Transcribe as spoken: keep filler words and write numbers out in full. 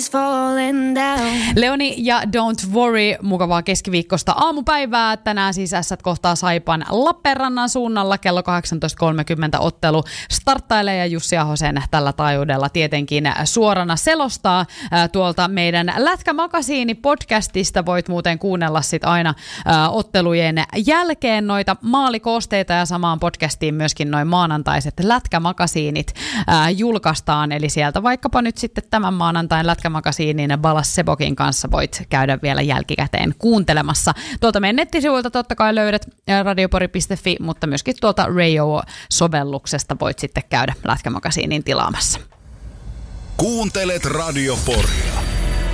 Leoni ja Don't Worry, mukavaa keskiviikkosta aamupäivää. Tänään siis Ässät kohtaa Saipan Lappeenrannan suunnalla. Kello kahdeksantoista kolmekymmentä ottelu starttailee ja Jussi Ahosen tällä taajuudella tietenkin suorana selostaa tuolta meidän Lätkämakasiini-podcastista. Voit muuten kuunnella sit aina ottelujen jälkeen noita maalikoosteita ja samaan podcastiin myöskin noin maanantaiset Lätkämakasiinit julkaistaan. Eli sieltä vaikkapa nyt sitten tämän maanantain Lätkämakasiinin Balas Sebokin kanssa voit käydä vielä jälkikäteen kuuntelemassa. Tuolta meidän nettisivuilta totta kai löydät radiopori piste fi, mutta myöskin tuolta Radio-sovelluksesta voit sitten käydä Lätkämakasiinin tilaamassa. Kuuntelet Radioporia.